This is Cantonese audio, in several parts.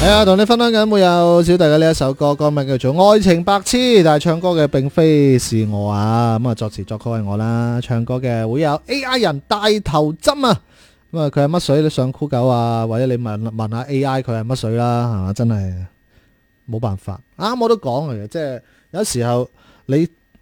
係啊，同你分享緊會有小弟嘅呢一首歌，歌名叫做《愛情白痴》，但係唱歌嘅並非是我啊，咁啊作詞作曲係我啦，唱歌嘅會有 AI 人大頭針啊，咁啊佢係乜水你上酷狗啊，或者你問下 AI 佢係乜水啦，係嘛，真係冇辦法。啱我都講嘅，即係有時候你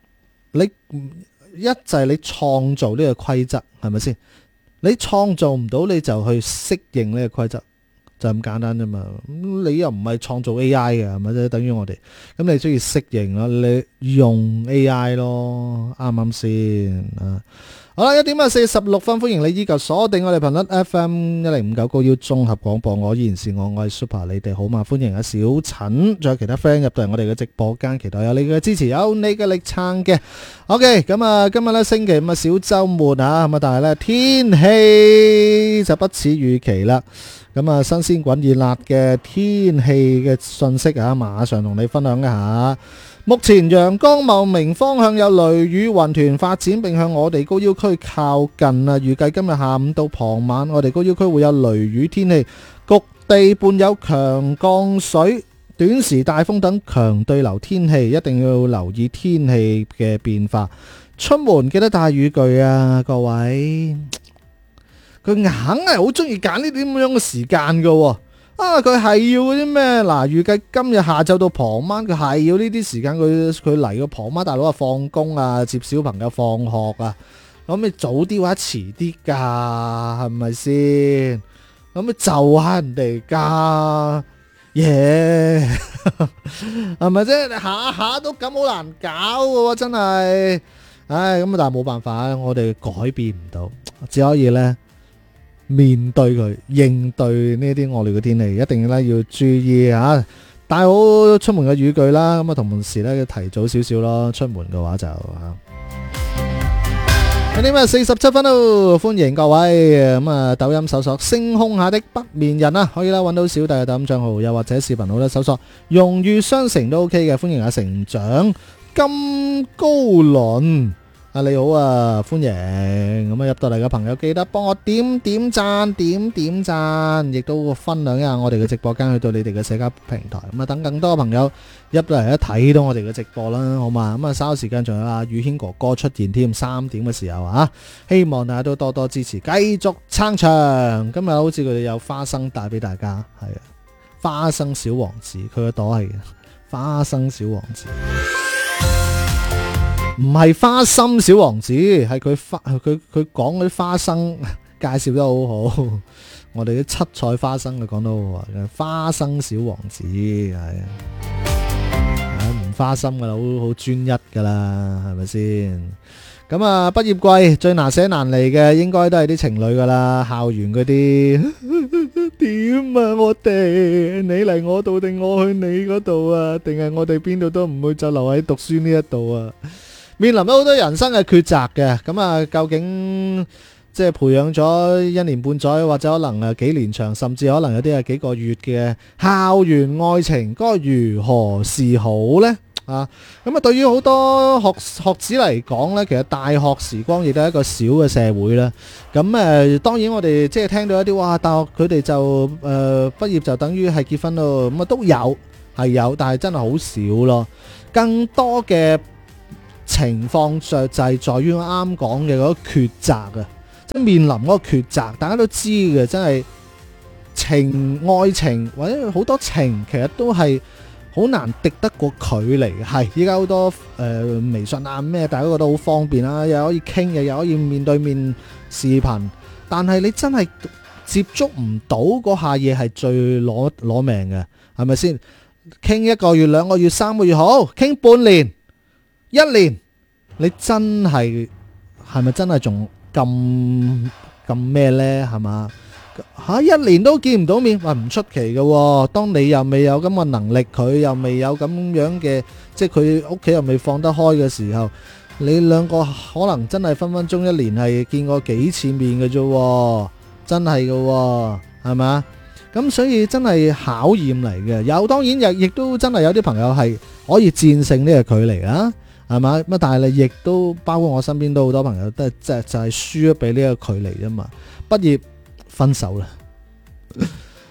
一就係你創造呢個規則，係咪先？你創造唔到你就去適應呢個規則。就咁簡單啫嘛，咁你又唔係創造 AI 嘅，係咪即等於我哋？咁你中意適應咯，你用 AI 咯，啱唔啱先啊？好啦，1:46，歡迎你依舊鎖定我哋頻率 FM 1059高腰綜合廣播，我依然是我係 Super， 你哋好嘛？歡迎阿小陳，仲有其他 friend 入到嚟我哋嘅直播間，期待有你嘅支持，有你嘅力撐嘅。OK，咁啊，今日咧星期五啊，小週末啊，咁啊，但係咧天氣就不似預期啦。咁啊，新鮮滾熱辣嘅天氣嘅信息啊，馬上同你分享一下。目前陽光茂明，方向有雷雨雲團發展，並向我哋高腰區靠近啊。預計今日下午到傍晚，我哋高腰區會有雷雨天氣，局地伴有強降水、短時大風等強對流天氣，一定要留意天氣嘅變化。出門記得帶雨具啊，各位。佢硬係好中意揀呢啲咁樣嘅時間㗎，佢係要嗰啲咩？嗱，預計今日下晝到傍晚，佢係要呢啲時間，佢嚟個傍晚，大佬啊放工啊，接小朋友放學啊，可唔可以早啲或者遲啲噶？係咪先？可唔可以就下人哋噶？耶，係咪啫？下下都咁好難搞嘅，真係，唉，咁但係冇辦法，我哋改變唔到，只可以咧。面對佢，應對呢啲惡劣嘅天氣，一定咧要注意吓，帶好出門嘅雨具啦。咁啊，同時咧要提早少少咯。出門嘅話就吓。47分咯，歡迎各位。咁啊，抖音搜索星空下的北面人啊，可以啦，揾到小弟嘅抖音賬號，又或者視頻號咧搜索榮譽雙城都 OK 嘅。歡迎阿成長金高倫。你好啊，歡迎。咁啊，入到嚟嘅朋友記得幫我點讚，點讚，亦都分享一下我哋嘅直播間去到你哋嘅社交平台。咁啊，等更多朋友入到嚟一睇到我哋嘅直播啦，好嘛？咁啊，稍後時間仲有阿宇軒哥哥出現添，3點嘅時候啊，希望大家都多多支持，繼續撐場。今日好似佢哋有花生帶俾大家，係啊，花生小王子，佢個朵係花生小王子。唔係花心小王子，係佢講嗰啲花生介紹得好好，我哋啲七彩花生佢講得好好，花生小王子係唔花心噶啦，好專一噶啦，係咪先？咁啊，畢業季最難捨難離嘅，應該都係啲情侶噶啦，校園嗰啲點啊？我哋你嚟我度定我去你嗰度啊？定係我哋邊度都唔會就留喺讀書呢一度啊？面臨咗好多人生嘅抉擇嘅，咁啊，究竟即係培養咗1年半載，或者可能幾年長，甚至可能有啲係幾個月嘅校園愛情，該如何是好呢？啊，咁啊，對於好多學子嚟講呢，其實大學時光亦都係一個小嘅社會啦。咁當然我哋即係聽到一啲哇，大學佢哋就畢業就等於係結婚咯，咁啊都係有，但係真係好少咯，更多嘅。情況就係在於我啱講嘅嗰個抉擇啊，即係面臨嗰個抉擇，大家都知嘅，真係愛情或者好多情，其實都係好難敵得過距離嘅。係依家好多微信啊咩，大家覺得好方便啦，又可以傾嘅，又可以面對面視頻，但係你真係接觸唔到嗰下嘢係最攞命嘅，係咪先？傾1個月、2個月、3個月好，傾半年。1年，你真係咪真係仲咁咩呢？係嘛？1年都見唔到面，話唔出奇嘅。當你又未有咁嘅能力，佢又未有咁樣嘅，即係佢屋企又未放得開嘅時候，你兩個可能真係分分鐘1年係見過幾次面嘅啫，真係嘅，係嘛？咁所以真係考驗嚟嘅。當然亦都真係有啲朋友係可以戰勝呢個距離啊。係嘛？咁但係你亦都包括我身邊都好多朋友都係就係輸咗俾呢個距離啫嘛。畢業分手啦，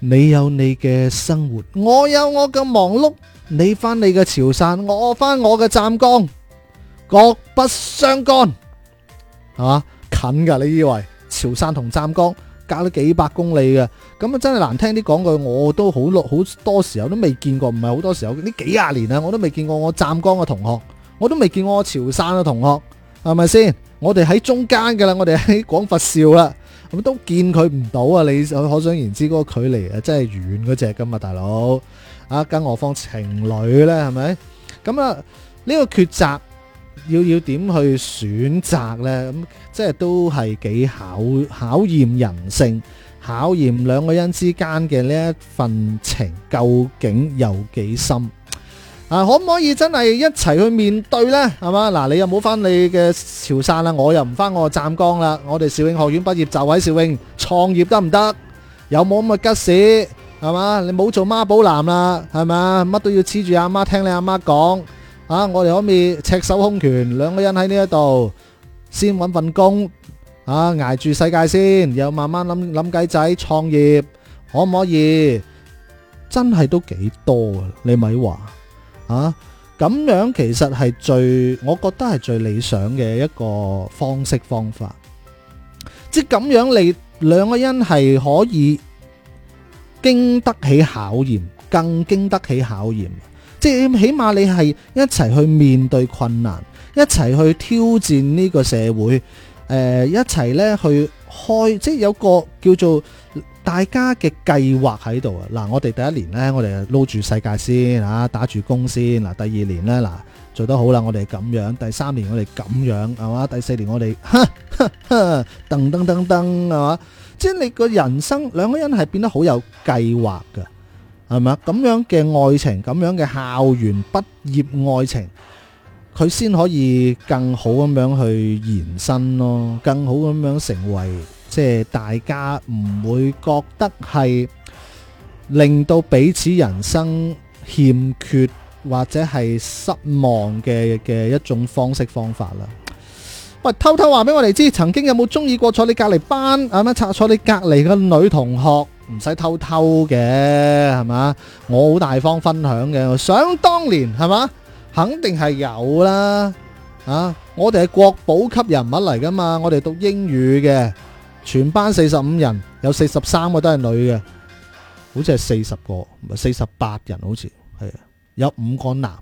你有你嘅生活，我有我嘅忙碌，你翻你嘅潮汕，我翻我嘅湛江，各不相干，係嘛？近噶，你以為潮汕同湛江隔咗幾百公里嘅？咁啊真係難聽啲講句，我都好多時候都未見過，唔係好多時候，呢幾廿年啊，我都未見過我湛江嘅同學，我都未見過我潮汕嘅同學，係咪先？我哋喺中間噶啦，我哋喺廣佛肇啦。咁都見佢唔到啊！你可想而知嗰個距離啊，真係遠嗰隻噶嘛，大佬啊！更何況情侶呢，係咪？咁啊，呢個抉擇要點去選擇呢？咁即係都係幾考驗人性，考驗兩個人之間嘅呢一份情究竟有幾深啊？可唔可以真係一齊去面對呢？係嘛？嗱，你又冇翻你嘅潮汕啦，我又唔翻我嘅湛江啦。我哋兆永學院畢業就喺兆永創業得唔得？有冇咁嘅吉士？係嘛？你冇做媽寶男啦，係咪？乜都要黐住阿媽，聽你阿媽講啊！我哋可唔可以赤手空拳，兩個人喺呢一度先搵份工啊，捱住世界先，又慢慢諗計仔創業，可唔可以？真係都幾多啊！你咪話。啊，咁樣其實係我覺得係最理想嘅一個方法，即係咁樣你兩個人係可以經得起考驗，更經得起考驗，即係起碼你係一齊去面對困難，一齊去挑戰呢個社會，一齊呢去開，即係有個叫做大家嘅計劃喺度啊！嗱，我哋第一年呢，我哋撈住世界先啊，打住工先。嗱，第二年呢，嗱做得好啦，我哋咁樣；第三年我哋咁樣，係嘛？第四年我哋噔係嘛？即係你個人生兩個人係變得好有計劃㗎，係咪？咁樣嘅愛情，咁樣嘅校園畢業愛情，佢先可以更好咁樣去延伸咯，更好咁樣成為。即係大家唔會覺得係令到彼此人生欠缺或者係失望嘅一種方法啦。喂，偷偷話俾我哋知，曾經有冇中意過坐你隔離班係咪？坐你隔離嘅女同學，唔使偷偷嘅係嘛？我好大方分享嘅，想當年係嘛，肯定係有啦。啊，我哋係國寶級人物嚟噶嘛，我哋讀英語嘅。全班45人，有43個都係女嘅，好似係40個，唔係48人，好似係啊，有5個男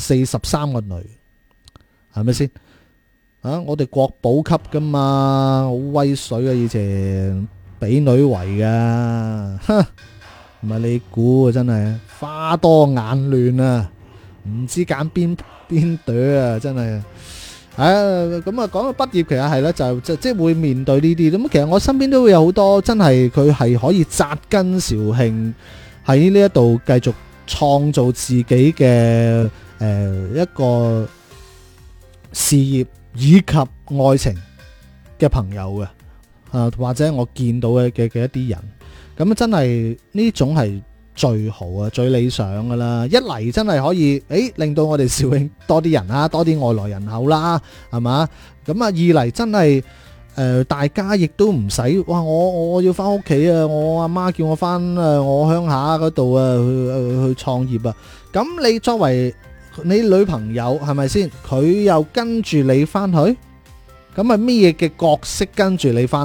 ，43個女，係咪先？啊，我哋國寶級噶嘛，好威水啊！以前俾女圍噶，哼，唔係你估啊，真係花多眼亂啊，唔知揀邊朵啊，真係。咁啊，講到畢業其實係咧，就即係會面對呢啲咁。其實我身邊都會有好多真係佢係可以紮根肇慶喺呢一度繼續創造自己嘅一個事業以及愛情嘅朋友嘅，或者我見到嘅一啲人，咁真係呢種係最好啊，最理想噶啦！一嚟真係可以，令到我哋肇慶多啲人啦，多啲外來人口啦，係嘛？咁啊，二嚟真係大家亦都唔使哇！我要翻屋企啊！我阿媽叫我翻我鄉下嗰度啊，去創業啊！咁你作為你女朋友係咪先？佢又跟住你翻去，咁啊咩嘢嘅角色跟住你翻？